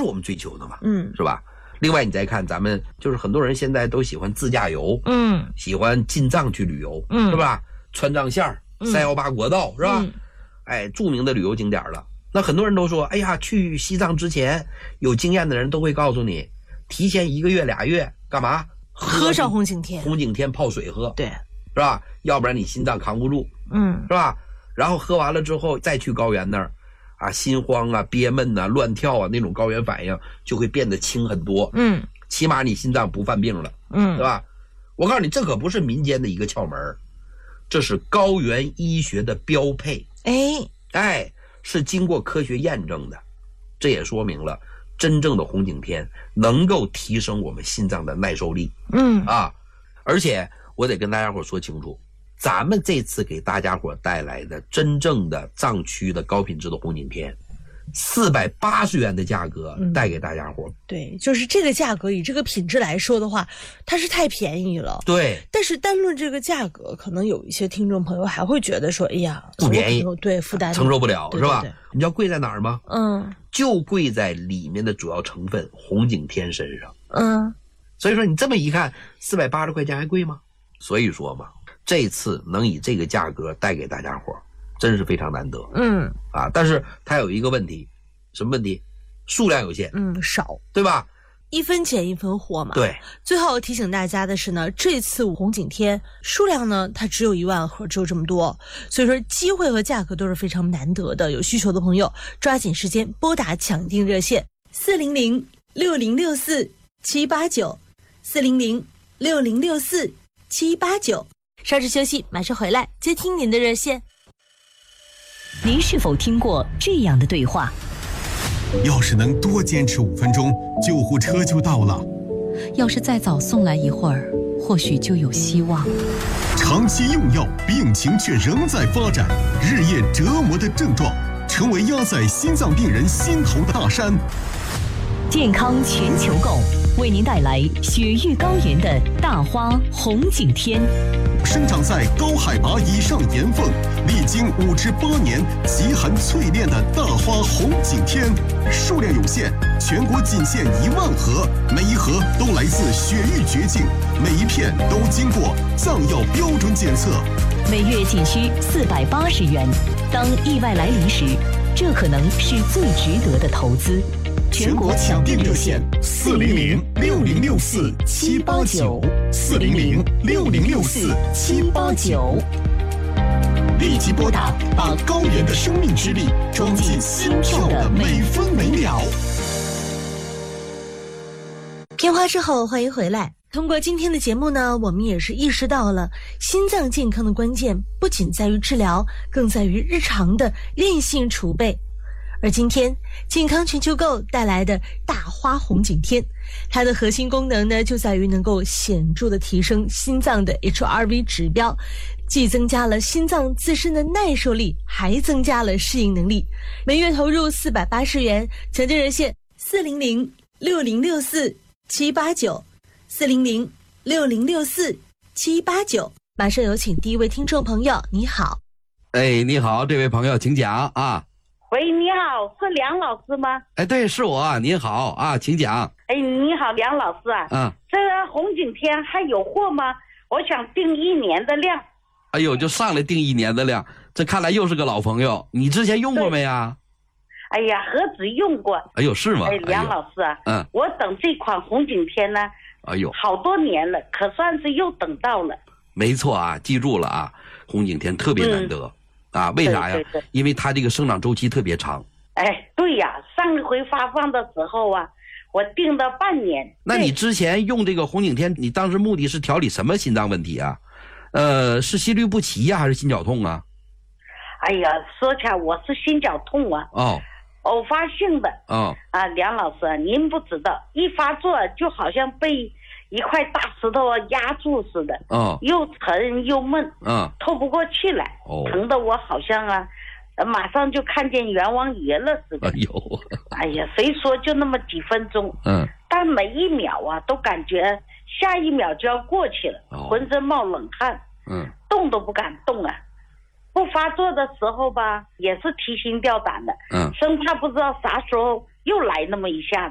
是我们追求的嘛，是吧？另外你再看咱们就是很多人现在都喜欢自驾游，喜欢进藏去旅游，是吧？川藏线318国道，是吧？著名的旅游景点了。那很多人都说，哎呀，去西藏之前有经验的人都会告诉你，提前1个月2月干嘛？ 喝上红景天， 红景天泡水喝， 对， 是吧？要不然你心脏扛不住，是吧？然后喝完了之后再去高原那儿啊，心慌啊、憋闷啊、乱跳啊，那种高原反应就会变得轻很多，起码你心脏不犯病了，对吧？我告诉你，这可不是民间的一个窍门，这是高原医学的标配，是经过科学验证的。这也说明了真正的红景天能够提升我们心脏的耐受力，而且我得跟大家伙说清楚，咱们这次给大家伙带来的真正的藏区的高品质的红景天，480元的价格带给大家伙， 对，就是这个价格以这个品质来说的话，它是太便宜了。 对， 但是单论这个价格，可能有一些听众朋友还会觉得说，哎呀， 不便宜， 对，负担承受不了， 对是吧？ 对对， 你知道贵在哪儿吗？就贵在里面的主要成分红景天身上。所以说你这么一看，480块钱还贵吗？所以说嘛，这次能以这个价格带给大家伙，真是非常难得。但是它有一个问题，什么问题？数量有限， 少， 对吧 ？1分钱1分货嘛。 对。 最后提醒大家的是呢，这次红景天数量呢，它只有1万盒，只有这么多，所以说机会和价格都是非常难得的。有需求的朋友抓紧时间拨打抢订热线400-6064-789，400-6064-789。稍事休息，马上回来接听您的热线。 您是否听过这样的对话？ 要是能多坚持5分钟，救护车就到了。 要是再早送来一会儿，或许就有希望。 长期用药，病情却仍在发展，日夜折磨的症状，成为压在心脏病人心头的大山。 健康全球购为您带来雪域高原的大花红景天， 生长在高海拔以上岩缝，历经5至8年极寒淬炼的大花红景天，数量有限，全国仅限1万盒，每一盒都来自雪域绝境，每一片都经过藏药标准检测， 每月仅需480元。当意外来临时，这可能是最值得的投资。 全国抢订热线400-6064-789，400-6064-789，立即拨打，把高原的生命之力装进心跳的每分每秒。 片花之后，欢迎回来。通过今天的节目呢，我们也是意识到了心脏健康的关键不仅在于治疗，更在于日常的韧性储备。而今天健康全球购带来的大花红景天，它的核心功能呢，就在于能够显著的提升心脏的 HRV 指标，既增加了心脏自身的耐受力，还增加了适应能力。每月投入480元，抢订热线400-6064-789，400-6064-789。马上有请第一位听众朋友，你好。 你好，这位朋友请讲啊。 喂，你好，是梁老师吗？ 对，是我，您好啊，请讲。 你好，梁老师啊。这个红景天还有货吗？我想订1年的量。 哎呦，就上来订1年的量，这看来又是个老朋友。你之前用过没呀？ 哎呀，何止用过。 哎呦，是吗？ 梁老师啊，我等这款红景天呢，好多年了，可算是又等到了。 没错啊，记住了啊，红景天特别难得。为啥呀？ 对， 因为它这个生长周期特别长。 对呀，上一回发放的时候啊，我订了半年。 那你之前用这个红景天，你当时目的是调理什么心脏问题啊？是心律不齐呀，还是心绞痛啊？ 哎呀，说起来我是心绞痛啊。偶发性的。梁老师，您不知道，一发作就好像被一块大石头压住似的，又沉又闷，透不过气来，疼得我好像啊，马上就看见阎王爷了似的。哎呀，谁说就那么几分钟，但每一秒啊，都感觉下一秒就要过去了，浑身冒冷汗，动都不敢动啊。不发作的时候吧，也是提心吊胆的，生怕不知道啥时候又来那么一下子。